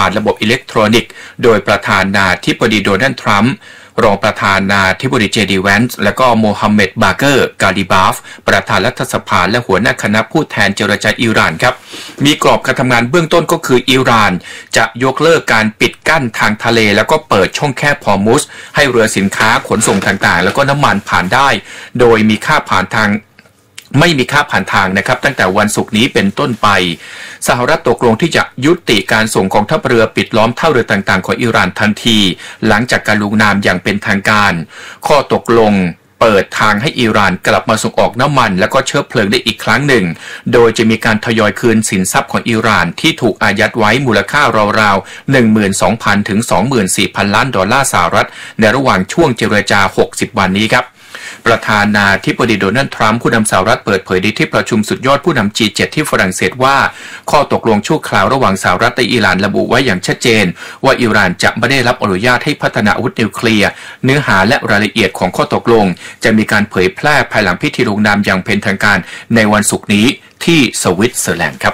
ผ่านระบบอิเล็กทรอนิกส์โดยประธานาธิบดีโดนัลด์ทรัมป์รองประธานาธิบดีเจดีแวนซ์และก็โมฮัมเหม็ดบาเกอร์กาลิบาฟประธานรัฐสภาและหัวหน้าคณะผู้แทนเจรจาอิหร่านครับมีกรอบการทำงานเบื้องต้นก็คืออิหร่านจะยกเลิกการปิดกั้นทางทะเลแล้วก็เปิดช่องแคบฮอร์มุซให้เรือสินค้าขนส่งต่างๆแล้วก็น้ำมันผ่านได้โดยมีค่าผ่านทางไม่มีค่าผ่านทางนะครับตั้งแต่วันศุกร์นี้เป็นต้นไปสหรัฐตกลงที่จะยุติการส่งกองทัพเรือปิดล้อมท่าเรือต่างๆของอิหร่านทันทีหลังจากการลงนามอย่างเป็นทางการข้อตกลงเปิดทางให้อิหร่านกลับมาส่งออกน้ำมันและก็เชื้อเพลิงได้อีกครั้งหนึ่งโดยจะมีการทยอยคืนสินทรัพย์ของอิหร่านที่ถูกอายัดไว้มูลค่าราวๆ 12,000 ถึง 24,000 ล้านดอลลาร์สหรัฐในระหว่างช่วงเจรจา60 วันนี้ครับประธานาธิบดีโดนัลด์ทรัมป์ผู้นำสหรัฐเปิดเผยในที่ประชุมสุดยอดผู้นำ G7 ที่ฝรั่งเศสว่าข้อตกลงชั่วคราวระหว่างสหรัฐและอิหร่านระบุไว้อย่างชัดเจนว่าอิหร่านจะไม่ได้รับอนุญาตให้พัฒนาอาวุธนิวเคลียร์เนื้อหาและรายละเอียดของข้อตกลงจะมีการเผยแพร่ภายหลังพิธีลงนามอย่างเป็นทางการในวันศุกร์นี้ที่สวิตเซอร์แลนด์ครับ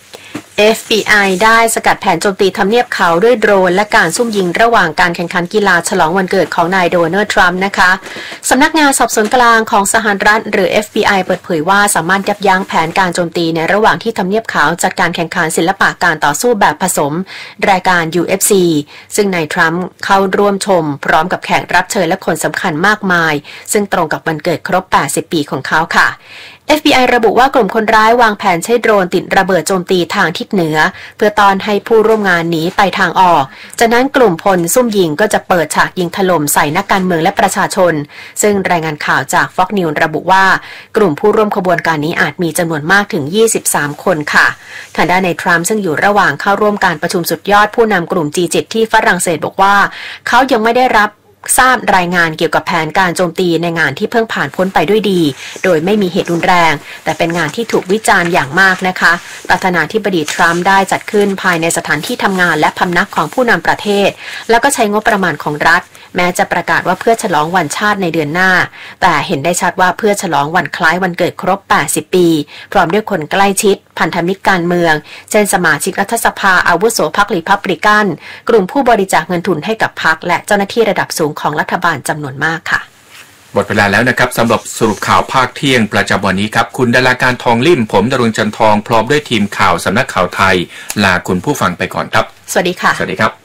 FBI ได้สกัดแผนโจมตีทำเนียบขาวด้วยโดรนและการซุ่มยิงระหว่างการแข่งขันกีฬาฉลองวันเกิดของนายโดนัลด์ทรัมป์นะคะสำนักงานสอบสวนกลางของสหรัฐหรือ FBI เปิดเผยว่าสามารถยับยั้งแผนการโจมตีในระหว่างที่ทำเนียบขาวจัดการแข่งขันศิลปะการต่อสู้แบบผสมรายการ UFC ซึ่งนายทรัมป์เข้าร่วมชมพร้อมกับแขกรับเชิญและคนสำคัญมากมายซึ่งตรงกับวันเกิดครบ80 ปีของเขาค่ะFBI ระบุว่ากลุ่มคนร้ายวางแผนใช้โดรนติดระเบิดโจมตีทางทิศเหนือเพื่อต้อนให้ผู้ร่วมงานหนีไปทางออกจากนั้นกลุ่มพลซุ่มยิงก็จะเปิดฉากยิงถล่มใส่นักการเมืองและประชาชนซึ่งรายงานข่าวจาก Fox News ระบุว่ากลุ่มผู้ร่วมขบวนการนี้อาจมีจำนวนมากถึง23คนค่ะทางด้านนายทรัมป์ซึ่งอยู่ระหว่างเข้าร่วมการประชุมสุดยอดผู้นำกลุ่ม G7 ที่ฝรั่งเศสบอกว่าเขายังไม่ได้รับทราบรายงานเกี่ยวกับแผนการโจมตีในงานที่เพิ่งผ่านพ้นไปด้วยดีโดยไม่มีเหตุรุนแรงแต่เป็นงานที่ถูกวิจารณ์อย่างมากนะคะประธานาธิบดีทรัมป์ได้จัดขึ้นภายในสถานที่ทำงานและพำนักของผู้นำประเทศแล้วก็ใช้งบประมาณของรัฐแม้จะประกาศว่าเพื่อฉลองวันชาติในเดือนหน้าแต่เห็นได้ชัดว่าเพื่อฉลองวันคล้ายวันเกิดครบ80 ปีพร้อมด้วยคนใกล้ชิดพันธมิตรการเมืองเช่นสมาชิกรัฐสภาอาวุโสพรรครีพับลิกันกลุ่มผู้บริจาคเงินทุนให้กับพรรคและเจ้าหน้าที่ระดับสูงของรัฐบาลจำนวนมากค่ะหมดเวลาแล้วนะครับสำหรับสรุปข่าวภาคเที่ยงประจำวันนี้ครับคุณดาราการทองลิ่มผมดรุณจันทองพร้อมด้วยทีมข่าวสำนักข่าวไทยลาคุณผู้ฟังไปก่อนครับสวัสดีค่ะสวัสดีครับ